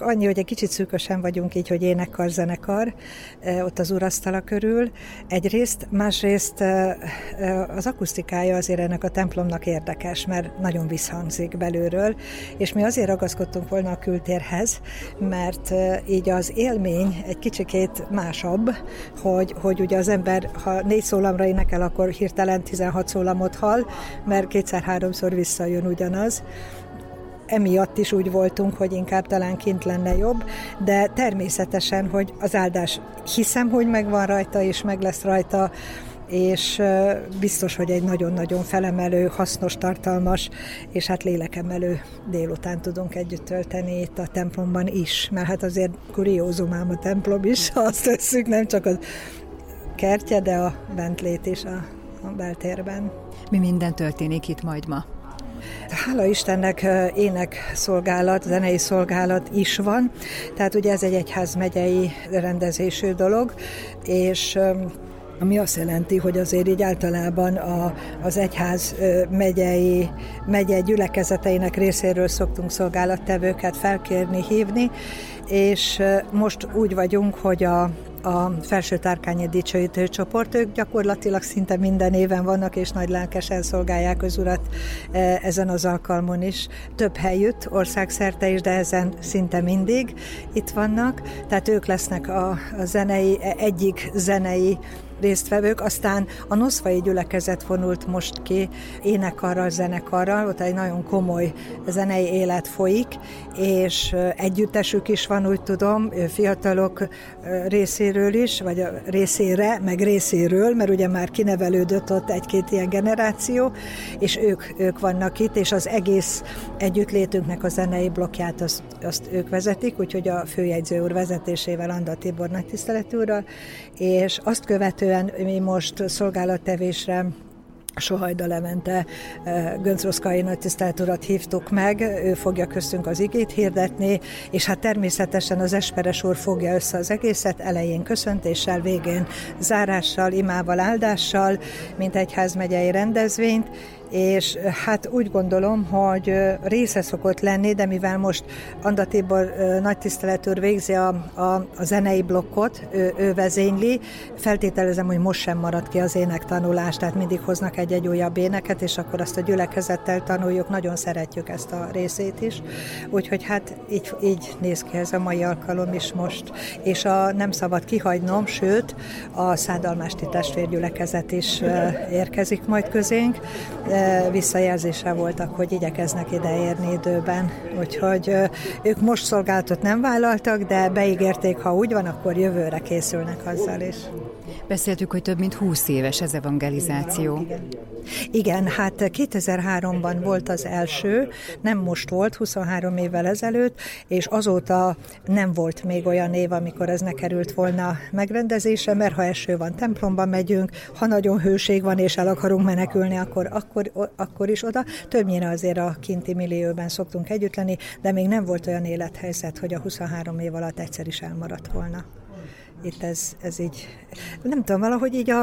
csak annyi, hogy egy kicsit szűkösen vagyunk így, hogy énekkar, zenekar, ott az urasztala körül. Egyrészt, másrészt az akusztikája azért ennek a templomnak érdekes, mert nagyon visszhangzik belülről, és mi azért ragaszkodtunk volna a kültérhez, mert így az élmény egy kicsikét másabb, hogy ugye az ember, ha 4 szólamra énekel, akkor hirtelen 16 szólamot hall, mert 2-3-szor visszajön ugyanaz. Emiatt is úgy voltunk, hogy inkább talán kint lenne jobb, de természetesen, hogy az áldás hiszem, hogy megvan rajta, és meg lesz rajta, és biztos, hogy egy nagyon-nagyon felemelő, hasznos, tartalmas, és hát lélekemelő délután tudunk együtt tölteni itt a templomban is, mert hát azért kuriózum ám a templom is, ha azt tesszük, nem csak a kertje, de a bentlét is a beltérben. Mi minden történik itt majd ma? Hála Istennek énekszolgálat, zenei szolgálat is van, tehát ugye ez egy egyházmegyei rendezésű dolog, és ami azt jelenti, hogy azért így általában az egyház megyei gyülekezeteinek részéről szoktunk szolgálattevőket felkérni, hívni, és most úgy vagyunk, hogy a Felső Tárkányi Dicsőítő Csoport, ők gyakorlatilag szinte minden éven vannak, és nagy lelkesen szolgálják az Urat ezen az alkalmon is. Több helyütt, országszerte is, de ezen szinte mindig itt vannak. Tehát ők lesznek a egyik zenei résztvevők, aztán a noszvai gyülekezet vonult most ki énekarral, zenekarral, ott egy nagyon komoly zenei élet folyik, és együttesük is van, úgy tudom, fiatalok részéről is, vagy a részére, meg részéről, mert ugye már kinevelődött ott 1-2 ilyen generáció, és ők vannak itt, és az egész együttlétünknek a zenei blokkját azt ők vezetik, úgyhogy a főjegyző úr vezetésével, Anda Tibor nagytiszteletű úrral, és azt követően mi most szolgálattevésre Sohajda Levente Göncz Roszkai nagytiszteletű urat hívtuk meg, ő fogja köztünk az igét hirdetni, és hát természetesen az Esperes úr fogja össze az egészet, elején köszöntéssel, végén zárással, imával, áldással, mint egyházmegyei rendezvényt, és hát úgy gondolom, hogy része szokott lenni, de mivel most Anda Tibor nagytiszteletű úr végzi a zenei blokkot, ő vezényli, feltételezem, hogy most sem marad ki az énektanulás, tehát mindig hoznak egy újabb éneket, és akkor azt a gyülekezettel tanuljuk, nagyon szeretjük ezt a részét is, úgyhogy hát így néz ki ez a mai alkalom is most, és nem szabad kihagynom, sőt, a Szádalmásti testvérgyülekezet is érkezik majd közénk, visszajelzése voltak, hogy igyekeznek ideérni időben. Úgyhogy ők most szolgálatot nem vállaltak, de beígérték, ha úgy van, akkor jövőre készülnek azzal is. Beszéltük, hogy több mint 20 éves az evangelizáció. Igen, hát 2003-ban volt az első, nem most volt, 23 évvel ezelőtt, és azóta nem volt még olyan év, amikor ez ne került volna megrendezésre, mert ha eső van, templomba megyünk, ha nagyon hőség van, és el akarunk menekülni, akkor is oda. Többnyire azért a kinti millióben szoktunk együtt lenni, de még nem volt olyan élethelyzet, hogy a 23 év alatt egyszer is elmaradt volna. Itt ez így, nem tudom, valahogy így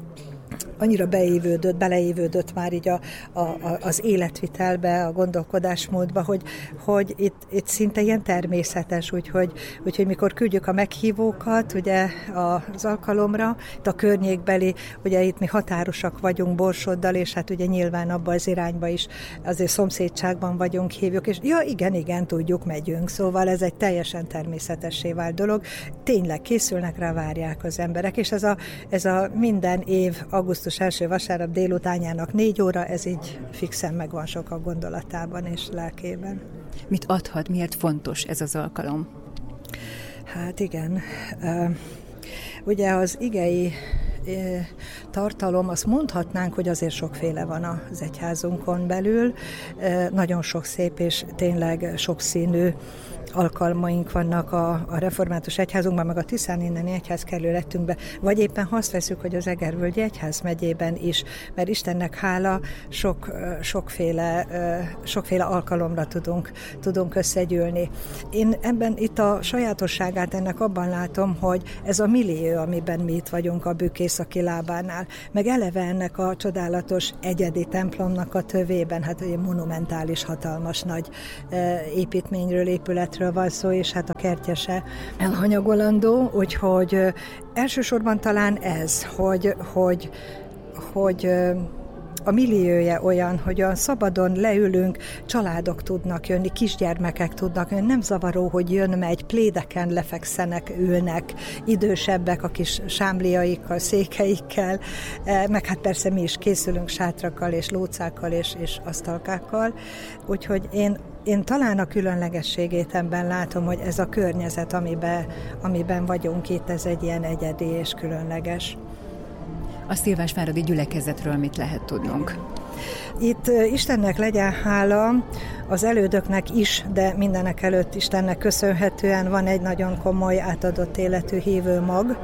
annyira beleívődött már így az életvitelbe, a gondolkodásmódba, hogy itt szinte ilyen természetes, úgyhogy mikor küldjük a meghívókat ugye az alkalomra, itt a környékbeli, ugye itt mi határosak vagyunk Borsoddal, és hát ugye nyilván abba az irányba is azért szomszédságban vagyunk, hívjuk, és ja, igen, tudjuk, megyünk, szóval ez egy teljesen természetessé vált dolog, tényleg készülnek rá, várják az emberek, és ez a minden év augusztus első vasárnap délutánjának 4 óra, ez így fixen megvan sokak gondolatában és lelkében. Mit adhat, miért fontos ez az alkalom? Hát igen, ugye az igei tartalom, azt mondhatnánk, hogy azért sokféle van az egyházunkon belül, nagyon sok szép és tényleg sokszínű alkalmaink vannak a református egyházunkban, meg a Tiszán inneni egyházkerületünkben, vagy éppen ha azt veszük, hogy az Egervölgyi egyházmegyében is, mert Istennek hála sokféle alkalomra tudunk összegyűlni. Én ebben itt a sajátosságát ennek abban látom, hogy ez a millió, amiben mi itt vagyunk a Bükk északi lábánál, meg eleve ennek a csodálatos egyedi templomnak a tövében, hát egy monumentális, hatalmas nagy építményről, épületről gyerekekről van szó, és hát a kertjese elhanyagolandó, úgyhogy elsősorban talán ez, hogy a milliója olyan, hogy olyan szabadon leülünk, családok tudnak jönni, kisgyermekek tudnak jönni, nem zavaró, hogy jön-megy, plédeken lefekszenek, ülnek, idősebbek a kis sámliaikkal, székeikkel, meg hát persze mi is készülünk sátrakkal és lócákkal és asztalkákkal, úgyhogy én talán a különlegességét ebben látom, hogy ez a környezet, amiben vagyunk itt, ez egy ilyen egyedi és különleges. A Szilvásváradi gyülekezetről mit lehet tudnunk? Itt Istennek legyen hála, az elődöknek is, de mindenek előtt Istennek köszönhetően van egy nagyon komoly átadott életű hívő mag,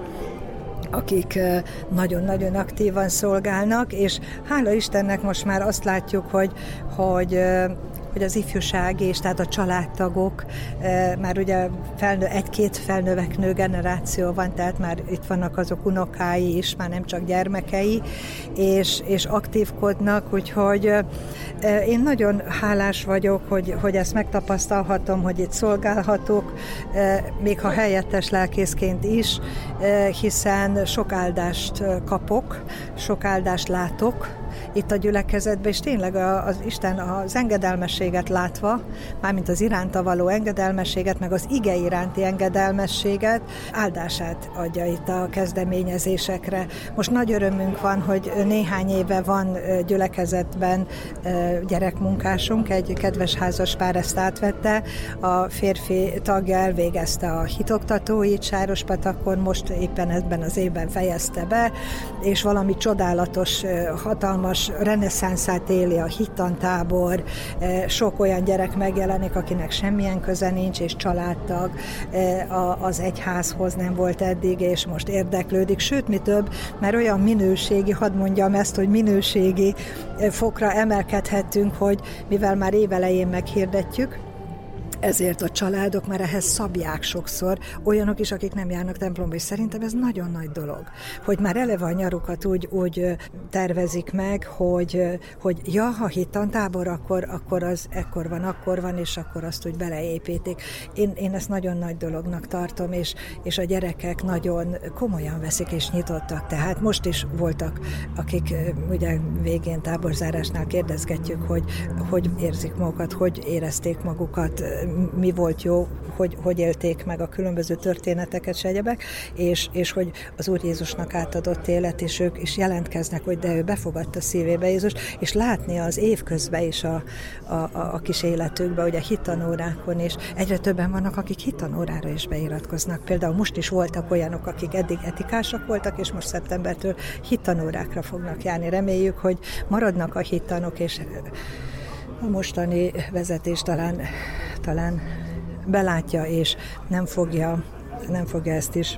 akik nagyon-nagyon aktívan szolgálnak, és hála Istennek most már azt látjuk, hogy az ifjúság és tehát a családtagok, már ugye egy-két felnövekvő generáció van, tehát már itt vannak azok unokái is, már nem csak gyermekei, és aktívkodnak, úgyhogy én nagyon hálás vagyok, hogy ezt megtapasztalhatom, hogy itt szolgálhatok, még ha helyettes lelkészként is, hiszen sok áldást kapok, sok áldást látok itt a gyülekezetben, és tényleg az Isten az engedelmességet látva, mármint az iránta való engedelmességet, meg az ige iránti engedelmességet, áldását adja itt a kezdeményezésekre. Most nagy örömünk van, hogy néhány éve van gyülekezetben gyerekmunkásunk, egy kedves házaspár ezt átvette, a férfi tagja elvégezte a hitoktatóit Sárospatakon, most éppen ebben az évben fejezte be, és valami csodálatos, hatalmas reneszánszát éli a hittantábor, sok olyan gyerek megjelenik, akinek semmilyen köze nincs, és családtag az egyházhoz nem volt eddig, és most érdeklődik, sőt, mi több, mert olyan minőségi, hadd mondjam ezt, hogy minőségi fokra emelkedhettünk, hogy mivel már évelején meghirdetjük, ezért a családok már ehhez szabják sokszor, olyanok is, akik nem járnak templomba, és szerintem ez nagyon nagy dolog, hogy már eleve a nyarukat úgy tervezik meg, hogy ha hittantábor, akkor az akkor van, és akkor azt úgy beleépítik. Én ezt nagyon nagy dolognak tartom, és a gyerekek nagyon komolyan veszik és nyitottak. Tehát most is voltak, akik ugye végén táborzárásnál kérdezgetjük, hogy érzik magukat, hogy érezték magukat, mi volt jó, hogy élték meg a különböző történeteket, s egyebek, és hogy az Úr Jézusnak átadott élet, és ők is jelentkeznek, hogy de ő befogadta szívébe Jézust, és látni az évközben is a kis életükbe, ugye hittanórákon is. Egyre többen vannak, akik hittanórára is beiratkoznak. Például most is voltak olyanok, akik eddig etikásak voltak, és most szeptembertől hittanórákra fognak járni. Reméljük, hogy maradnak a hittanok, és a mostani vezetés talán belátja, és nem fogja ezt is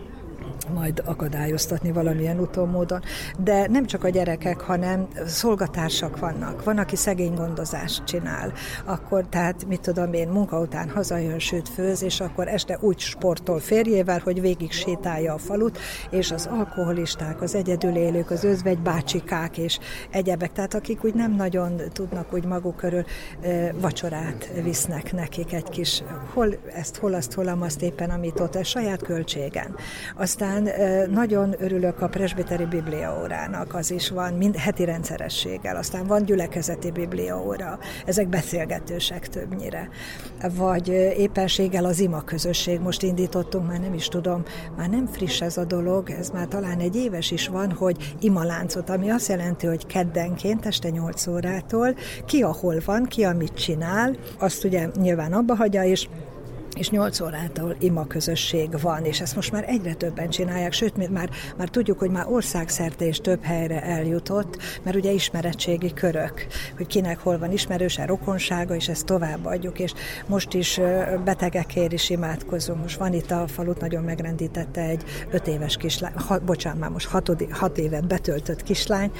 majd akadályoztatni valamilyen úton, módon. De nem csak a gyerekek, hanem szolgatársak vannak. Van, aki szegénygondozást csinál. Akkor, tehát mit tudom én, munka után hazajön, sőt főz, és akkor este úgy sportol férjével, hogy végig sétálja a falut, és az alkoholisták, az egyedülélők, az özvegybácsikák és egyebek, tehát akik úgy nem nagyon tudnak úgy maguk körül vacsorát visznek nekik egy kis, hol azt éppen, amit ott, saját költségen. Aztán nagyon örülök a presbiteri bibliaórának, az is van heti rendszerességgel, aztán van gyülekezeti bibliaóra, ezek beszélgetősek többnyire, vagy éppenséggel az ima közösség, most indítottunk, már nem is tudom, már nem friss ez a dolog, ez már talán egy éves is van, hogy imaláncot, ami azt jelenti, hogy keddenként este 8 órától, ki ahol van, ki amit csinál, azt ugye nyilván abba hagyja, és 8 órától ima közösség van, és ezt most már egyre többen csinálják, sőt, már tudjuk, hogy már országszerte és több helyre eljutott, mert ugye ismeretségi körök, hogy kinek hol van ismerőse, rokonsága, és ezt továbbadjuk, és most is betegekért is imádkozunk. Most van itt a falut, nagyon megrendítette egy 5 éves kislány, most 6 évet betöltött kislány,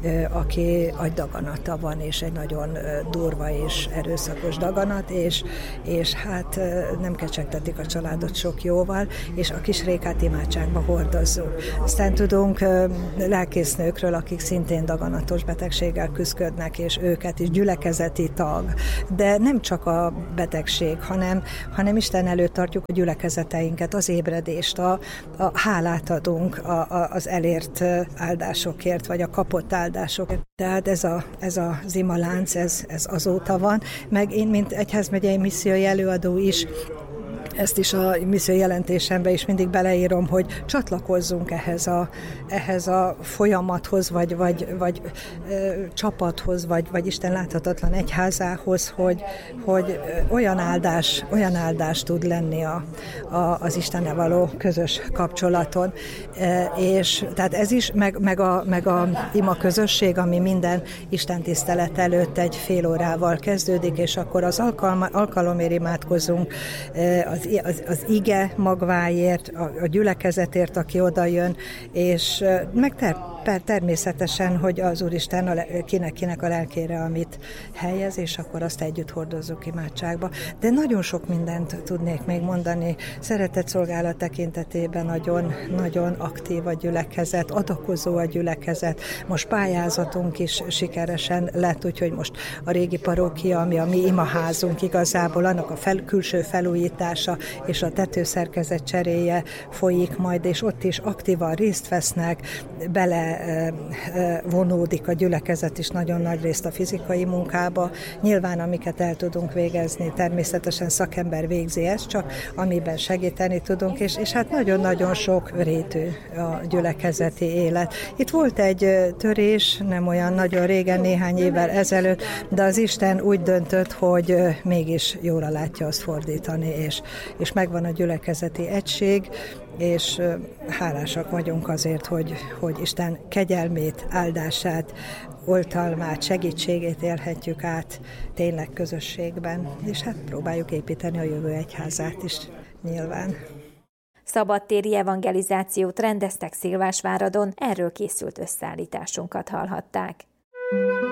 aki agydaganata van, és egy nagyon durva és erőszakos daganat, és hát nem kecsegtetik a családot sok jóval, és a kis Rékát imádságba hordozzuk. Aztán tudunk lelkésznőkről, akik szintén daganatos betegséggel küzdködnek, és őket is gyülekezeti tag. De nem csak a betegség, hanem Isten előtt tartjuk a gyülekezeteinket, az ébredést, a hálát adunk az elért áldásokért, vagy a kapott áldásokért. Tehát ez az imalánc, ez azóta van, meg én, mint egyházmegyei missziói előadó is, ezt is a misszió jelentésembe is mindig beleírom, hogy csatlakozzunk ehhez a folyamathoz, vagy csapathoz, vagy Isten láthatatlan egyházához, hogy olyan áldás tud lenni az Istennel való közös kapcsolaton. És tehát ez is, meg a ima közösség, ami minden Isten tisztelet előtt egy fél órával kezdődik, és akkor az alkalomért imádkozunk, az ige magváért, a gyülekezetért, aki oda jön, és meg természetesen, hogy az Úristen kinek a lelkére, amit helyez, és akkor azt együtt hordozzuk imádságba. De nagyon sok mindent tudnék még mondani. Szeretetszolgálat tekintetében nagyon aktív a gyülekezet, adakozó a gyülekezet. Most pályázatunk is sikeresen lett, úgyhogy most a régi parókia, ami a mi imaházunk igazából, annak a külső felújítása és a tetőszerkezet cseréje folyik majd, és ott is aktívan részt vesznek, vonódik a gyülekezet is nagyon nagy részt a fizikai munkába. Nyilván, amiket el tudunk végezni, természetesen szakember végzi ezt, csak amiben segíteni tudunk, és hát nagyon-nagyon sok rétű a gyülekezeti élet. Itt volt egy törés, nem olyan nagyon régen, néhány évvel ezelőtt, de az Isten úgy döntött, hogy mégis jóra látja azt fordítani, és megvan a gyülekezeti egység, és hálásak vagyunk azért, hogy Isten kegyelmét, áldását, oltalmát, segítségét élhetjük át tényleg közösségben, és hát próbáljuk építeni a jövő egyházát is nyilván. Szabadtéri evangelizációt rendeztek Szilvásváradon, erről készült összeállításunkat hallhatták.